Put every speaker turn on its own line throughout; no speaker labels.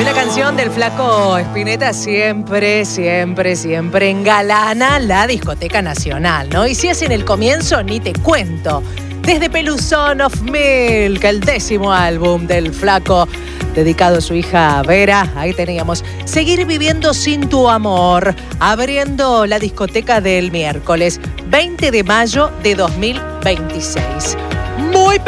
Una canción del Flaco Spinetta siempre engalana la discoteca nacional, ¿no? Y si es en el comienzo, ni te cuento. Desde Peluzón of Milk, el 10º álbum del Flaco, dedicado a su hija Vera, ahí teníamos Seguir viviendo sin tu amor, abriendo la discoteca del miércoles 20 de mayo de 2026. Muy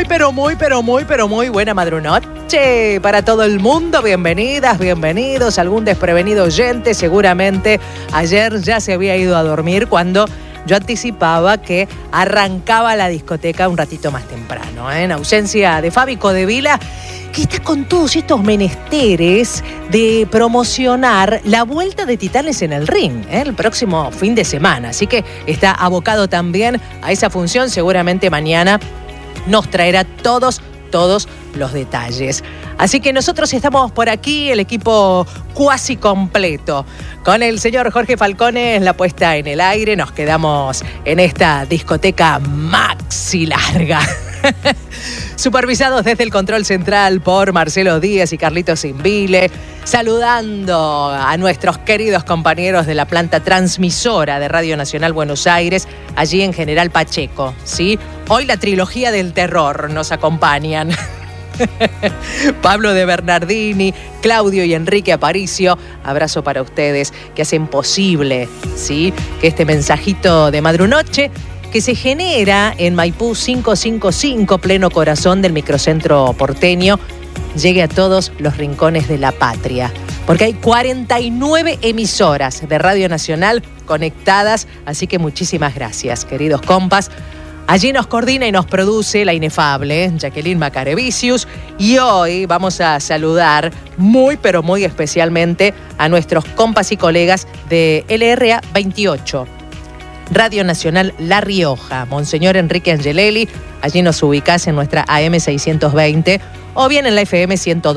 buena madrunoche para todo el mundo. Bienvenidas, bienvenidos. Algún desprevenido oyente seguramente ayer ya se había ido a dormir cuando yo anticipaba que arrancaba la discoteca un ratito más temprano, en ausencia de Fabi Codevila, que está con todos estos menesteres de promocionar la vuelta de Titanes en el Ring, el próximo fin de semana. Así que está abocado también a esa función. Seguramente mañana nos traerá todos los detalles. Así que nosotros estamos por aquí, el equipo cuasi completo. Con el señor Jorge Falcone en la puesta en el aire, nos quedamos en esta discoteca maxi larga. Supervisados desde el control central por Marcelo Díaz y Carlitos Invile, saludando a nuestros queridos compañeros de la planta transmisora de Radio Nacional Buenos Aires, allí en General Pacheco, ¿sí? Hoy la trilogía del terror nos acompañan. Pablo de Bernardini, Claudio y Enrique Aparicio, abrazo para ustedes que hacen posible, ¿sí?, que este mensajito de madrunoche que se genera en Maipú 555, pleno corazón del microcentro porteño, llegue a todos los rincones de la patria. Porque hay 49 emisoras de Radio Nacional conectadas, así que muchísimas gracias, queridos compas. Allí nos coordina y nos produce la inefable Jacqueline Macarevicius. Y hoy vamos a saludar muy especialmente a nuestros compas y colegas de LRA 28. Radio Nacional La Rioja, Monseñor Enrique Angelelli. Allí nos ubicás en nuestra AM 620 o bien en la FM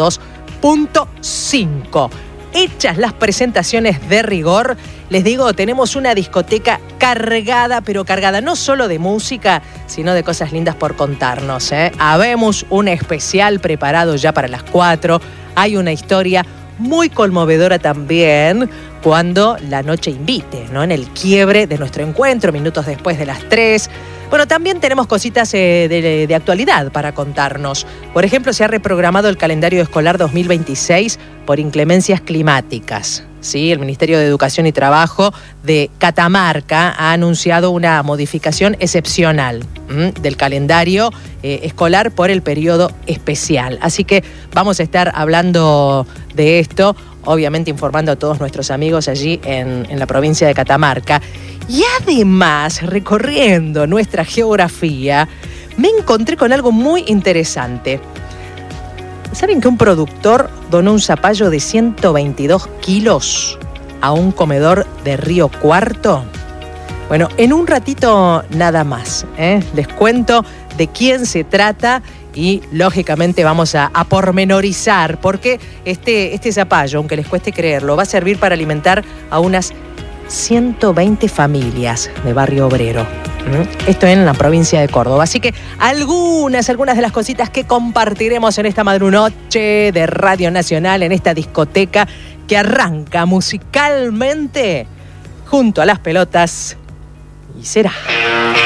102.5. Hechas las presentaciones de rigor, les digo, tenemos una discoteca cargada, pero cargada no solo de música, sino de cosas lindas por contarnos, ¿eh? Habemos un especial preparado ya para las 4. Hay una historia muy conmovedora también cuando la noche invite, ¿no? En el quiebre de nuestro encuentro, minutos después de las 3. Bueno, también tenemos cositas de actualidad para contarnos. Por ejemplo, se ha reprogramado el calendario escolar 2026 por inclemencias climáticas. Sí, el Ministerio de Educación y Trabajo de Catamarca ha anunciado una modificación excepcional del calendario escolar por el periodo especial. Así que vamos a estar hablando de esto, obviamente informando a todos nuestros amigos allí en la provincia de Catamarca. Y además, recorriendo nuestra geografía, me encontré con algo muy interesante. ¿Saben que un productor donó un zapallo de 122 kilos a un comedor de Río Cuarto? Bueno, en un ratito nada más, les cuento de quién se trata y lógicamente vamos a pormenorizar porque este zapallo, aunque les cueste creerlo, va a servir para alimentar a unas 120 familias de Barrio Obrero. Esto en la provincia de Córdoba. Así que algunas de las cositas que compartiremos en esta madrunoche de Radio Nacional, en esta discoteca que arranca musicalmente junto a las pelotas y será.